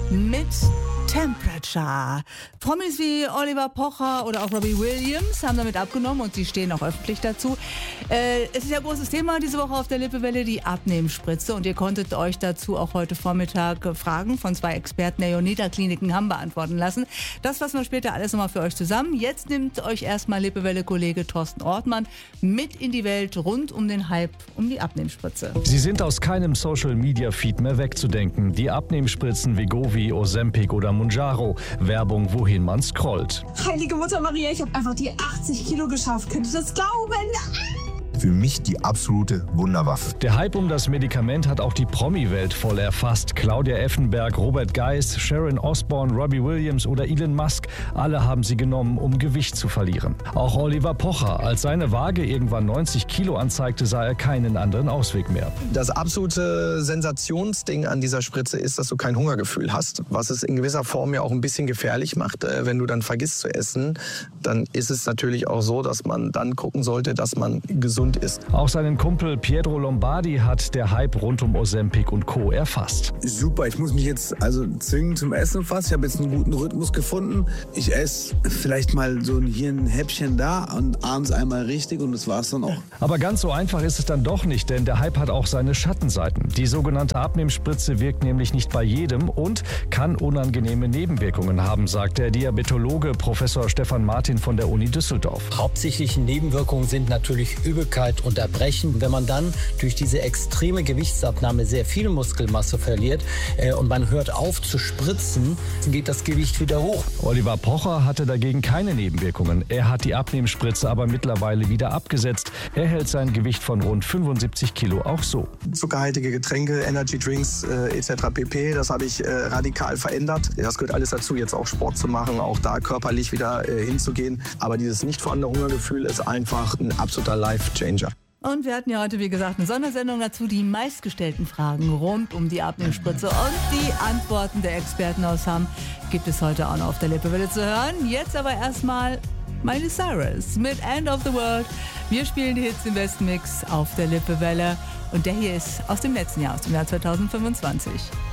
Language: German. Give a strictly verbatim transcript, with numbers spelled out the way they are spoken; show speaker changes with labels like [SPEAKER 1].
[SPEAKER 1] mit Temperature. Promis wie Oliver Pocher oder auch Robbie Williams haben damit abgenommen und sie stehen auch öffentlich dazu. Äh, es ist ja ein großes Thema diese Woche auf der Lippewelle, die Abnehmspritze. Und ihr konntet euch dazu auch heute Vormittag Fragen von zwei Experten der Johanniter Kliniken Hamm beantworten lassen. Das fassen wir später alles nochmal für euch zusammen. Jetzt nimmt euch erstmal Lippewelle-Kollege Thorsten Ortmann mit in die Welt rund um den Hype um die Abnehmspritze.
[SPEAKER 2] Sie sind aus keinem Social-Media-Feed mehr wegzudenken. Die Abnehmspritzen Wegovy, Ozempic oder Mounjaro. Werbung, wohin man scrollt.
[SPEAKER 3] Heilige Mutter Maria, ich habe einfach die achtzig Kilo geschafft. Könnt ihr das glauben?
[SPEAKER 4] Für mich die absolute Wunderwaffe.
[SPEAKER 2] Der Hype um das Medikament hat auch die Promi-Welt voll erfasst. Claudia Effenberg, Robert Geis, Sharon Osbourne, Robbie Williams oder Elon Musk, alle haben sie genommen, um Gewicht zu verlieren. Auch Oliver Pocher, als seine Waage irgendwann neunzig Kilo anzeigte, sah er keinen anderen Ausweg mehr.
[SPEAKER 5] Das absolute Sensationsding an dieser Spritze ist, dass du kein Hungergefühl hast, was es in gewisser Form ja auch ein bisschen gefährlich macht. Wenn du dann vergisst zu essen, dann ist es natürlich auch so, dass man dann gucken sollte, dass man gesund ist.
[SPEAKER 2] Auch seinen Kumpel Pietro Lombardi hat der Hype rund um Ozempic und Co. erfasst.
[SPEAKER 6] Super, ich muss mich jetzt also zwingen zum Essen fast. Ich habe jetzt einen guten Rhythmus gefunden. Ich esse vielleicht mal so hier ein Häppchen da und abends einmal richtig und das war's dann auch.
[SPEAKER 2] Aber ganz so einfach ist es dann doch nicht, denn der Hype hat auch seine Schattenseiten. Die sogenannte Abnehmspritze wirkt nämlich nicht bei jedem und kann unangenehme Nebenwirkungen haben, sagt der Diabetologe Professor Stefan Martin von der Uni Düsseldorf.
[SPEAKER 7] Hauptsächliche Nebenwirkungen sind natürlich Übelkeit und Erbrechen. Wenn man dann durch diese extreme Gewichtsabnahme sehr viel Muskelmasse verliert äh, und man hört auf zu spritzen, geht das Gewicht wieder hoch.
[SPEAKER 2] Oliver Pocher hatte dagegen keine Nebenwirkungen. Er hat die Abnehmspritze aber mittlerweile wieder abgesetzt. Er hält sein Gewicht von rund fünfundsiebzig Kilo auch so.
[SPEAKER 5] Zuckerhaltige Getränke, Energy Drinks äh, et cetera pp. Das habe ich äh, radikal verändert. Das gehört alles dazu, jetzt auch Sport zu machen, auch da körperlich wieder äh, hinzugehen. Aber dieses nicht vorhandene Hungergefühl ist einfach ein absoluter Life-Changer.
[SPEAKER 1] Und wir hatten ja heute, wie gesagt, eine Sondersendung dazu, die meistgestellten Fragen rund um die Abnehmspritze und die Antworten der Experten aus Hamm gibt es heute auch noch auf der Lippewelle zu hören. Jetzt aber erstmal Miley Cyrus mit End of the World. Wir spielen die Hits im Besten Mix auf der Lippewelle und der hier ist aus dem letzten Jahr, aus dem Jahr zweitausendfünfundzwanzig.